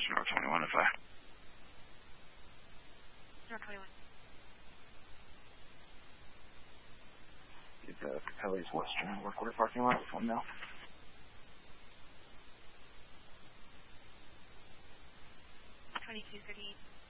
North 21 if I. North 21. Get the Capelli's Western work order parking lot with 1 now. 2238.